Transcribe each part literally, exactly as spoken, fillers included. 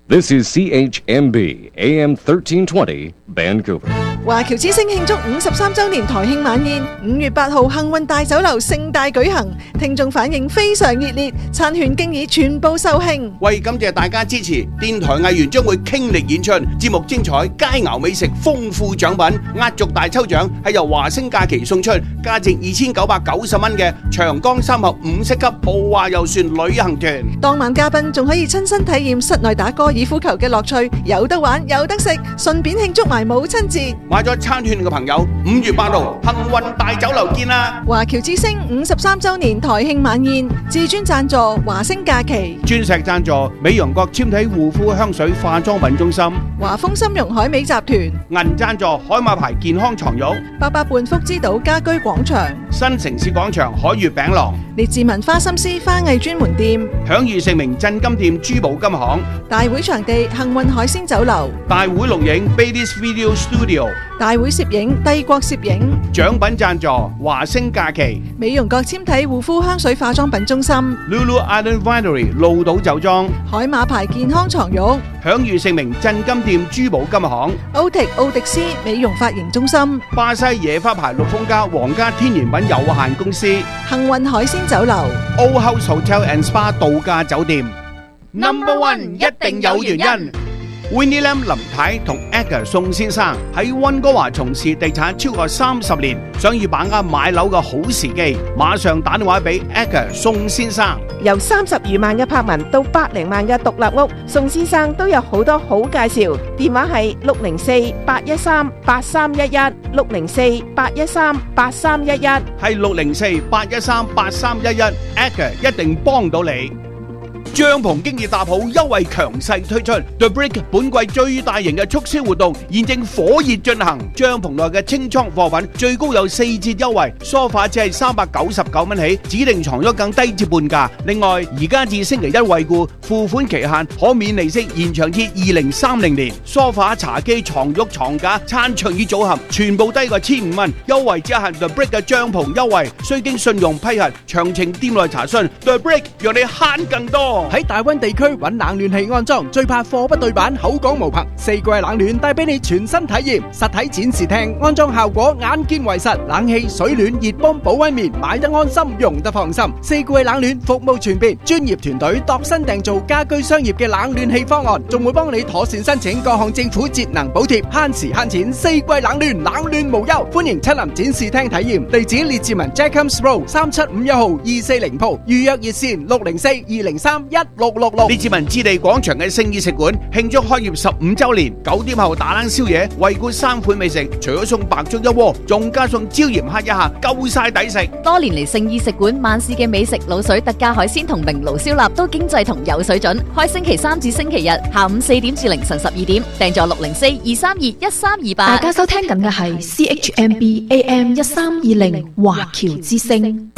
This is C H M B A M thirteen twenty Vancouver。 華僑之星慶祝五十三週年台慶晚宴，五月八號幸運大酒樓盛大舉行，聽眾反應非常熱烈，餐券經已全部售罄。 為感謝大家支持，電台藝員將會傾力演出，節目精彩，佳肴美食，豐富獎品，壓軸大抽獎係由華星假期送出，價值二千九百九十蚊嘅長江三峽五星級豪華遊船旅行團。 當晚嘉賓仲可以親身體驗室內打高爾夫球嘅樂趣，有得玩有得食，順便慶祝埋母親節。 買咗餐券嘅朋友，五月八號幸運大酒樓見啦！ 華僑之星五十三週年台慶晚宴，至尊贊助華星假期， 鑽石贊助美容國纖體護膚香水化妝品中心， 華豐參茸海味集團， 銀贊助海馬牌健康床褥， 八百伴福之島家居廣場， 新城市廣場海悅餅廊， 列治文花心思花藝專門店， 享譽盛名鎮金店珠寶金行， 大會場地幸運海鮮酒樓， 大會錄影 Bailey's Video Studio， 大會攝影帝國攝影， 獎品贊助華星假期， 美容國纖體護膚香水化妝品中心 Lulu Island Winery 鷺島酒莊， 海馬牌健康床褥， 享譽盛名鎮金店珠寶金行， 歐迪奧迪斯美容髮型中心， 巴西野花牌綠風家皇家天然品有限公司， 幸運海鮮酒樓， Old House Hotel and Spa 度假酒店。Number One 一定有原因。Winnie Lam 林太同 Edgar 宋先生喺溫哥華從事地產超過三十年，想要把握買樓嘅好時機，馬上打電話俾 Edgar 宋先生。 由三十餘萬嘅柏文到百零萬嘅獨立屋，宋先生都有好多好介紹。電話係六零四八一三八三一一，六零四八一三八三一一， 係六零四八一三八三一一 ，Edgar 一定幫到你。帳篷經已搭好，優惠強勢推出 The Brick 本季最大型嘅促銷活動現正火熱進行，帳篷內嘅清倉貨品最高有四折優惠，梳化只係三百九十九蚊起，指定床褥更低至半價。另外，而家至星期一惠顧，付款期限可免利息延長至二零三零年。梳化、茶几、床褥、床架、餐桌椅組合全部低過千五蚊，優惠只限 The Brick 嘅帳篷優惠，需經信用批核，詳情店內查詢。The Brick 讓你慳更多。 喺大溫地區揾冷暖氣安裝，最怕貨不對版，口講無憑。四季冷暖帶俾你全新體驗，實體展示廳安裝效果眼見為實，冷氣、水暖、熱泵、保溫棉，買得安心，用得放心。四季冷暖服務全面，專業團隊度身訂造家居商業嘅冷暖氣方案，仲會幫你妥善申請各項政府節能補貼，慳時慳錢。四季冷暖，冷暖無憂，歡迎親臨展示廳體驗。地址列治文 Jacobs Road 三七五一號二四零鋪，預約熱線六零四二零三一六六六。 列治文置地廣場嘅聖意食館慶祝開業十五週年，九點後打冷宵夜，惠顧三款美食，除咗送白粥一鍋，仲加送椒鹽蝦一下，夠晒抵食。 多年嚟聖意食館晚市嘅美食、滷水、特價海鮮同明爐燒臘都經濟同有水準，開星期三至星期日下午四點至凌晨十二點，訂座六零四二三二一三二八。 大家收聽緊嘅係 C H M B A M 一三二零華僑之聲，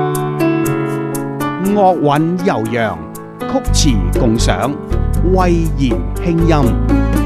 樂韻悠揚，曲詞共賞，慧言輕音。